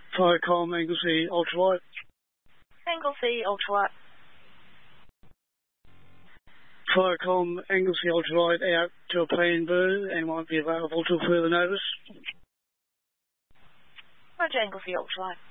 Firecom Anglesey Ultralight. Anglesey Ultralight. Firecom Anglesey Ultralight out to a PNV and won't be available till further notice. Roger, Anglesey Ultralight.